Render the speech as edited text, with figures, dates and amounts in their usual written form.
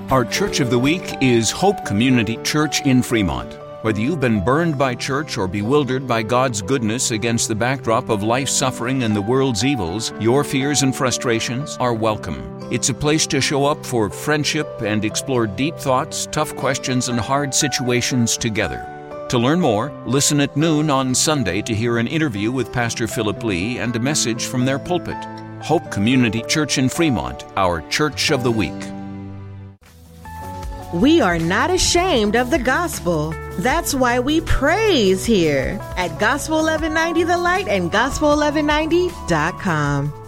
Our Church of the Week is Hope Community Church in Fremont. Whether you've been burned by church or bewildered by God's goodness against the backdrop of life's suffering and the world's evils, your fears and frustrations are welcome. It's a place to show up for friendship and explore deep thoughts, tough questions, and hard situations together. To learn more, listen at noon on Sunday to hear an interview with Pastor Philip Lee and a message from their pulpit. Hope Community Church in Fremont, our Church of the Week. We are not ashamed of the gospel. That's why we praise here at Gospel 1190 The Light and Gospel1190.com.